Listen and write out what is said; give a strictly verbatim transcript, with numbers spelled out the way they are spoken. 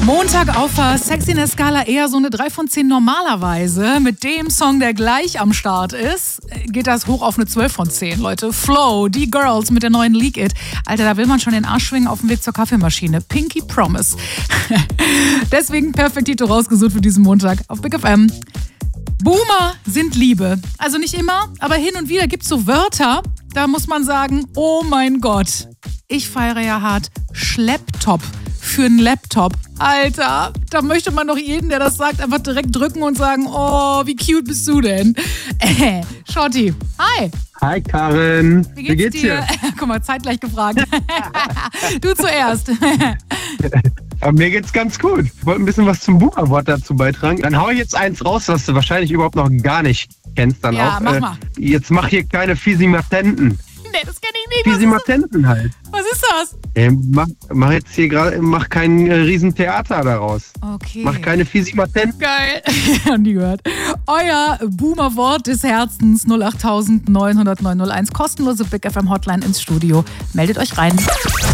Montag auf der Sexiness-Skala eher so eine drei von zehn normalerweise. Mit dem Song, der gleich am Start ist, geht das hoch auf eine zwölf von zehn, Leute. Flow, die Girls mit der neuen Leak It. Alter, da will man schon den Arsch schwingen auf dem Weg zur Kaffeemaschine. Pinky Promise. Deswegen Perfektito rausgesucht für diesen Montag auf Big F M. Boomer sind Liebe. Also nicht immer, aber hin und wieder gibt es so Wörter, da muss man sagen, oh mein Gott. Ich feiere ja hart Schlepptop für einen Laptop. Alter, da möchte man doch jeden, der das sagt, einfach direkt drücken und sagen, oh, wie cute bist du denn? Äh, Shorty, hi. Hi Karin, wie geht's, wie geht's dir? Guck mal, zeitgleich gefragt. Du zuerst. Aber mir geht's ganz gut. Ich wollte ein bisschen was zum Boomer-Wort dazu beitragen. Dann hau ich jetzt eins raus, was du wahrscheinlich überhaupt noch gar nicht kennst. Dann ja, auch. mach äh, mal. Jetzt mach hier keine Fisimatenten. Nee, das kenn ich nicht. Fisimatenten halt. Was ist das? Äh, mach, mach jetzt hier gerade, mach kein äh, Riesentheater daraus. Okay. Mach keine Fisimatenten. Geil. Nie gehört. Euer Boomer-Wort des Herzens null acht neun null neun null eins. Kostenlose Big F M Hotline ins Studio. Meldet euch rein.